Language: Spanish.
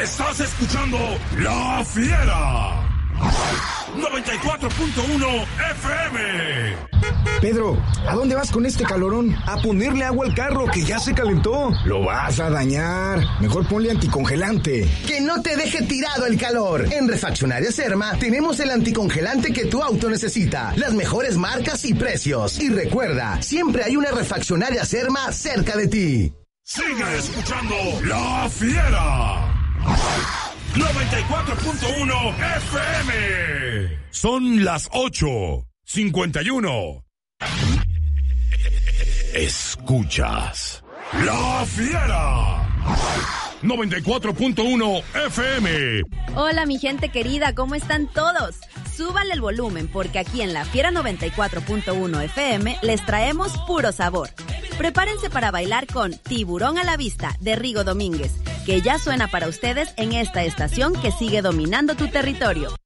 Estás escuchando La Fiera 94.1 FM. Pedro, ¿a dónde vas con este calorón? A ponerle agua al carro, que ya se calentó. Lo vas a dañar. Mejor ponle anticongelante. Que no te deje tirado el calor. En Refaccionarias Serma tenemos el anticongelante que tu auto necesita. Las mejores marcas y precios. Y recuerda, siempre hay una Refaccionaria Serma cerca de ti. Sigue escuchando La Fiera 94.1 FM. Son las 8:51. Escuchas La Fiera 94.1 FM. Hola mi gente querida, ¿cómo están todos? Súbanle el volumen porque aquí en La Fiera 94.1 FM les traemos puro sabor. Prepárense para bailar con Tiburón a la Vista de Rigo Domínguez, que ya suena para ustedes en esta estación que sigue dominando tu territorio.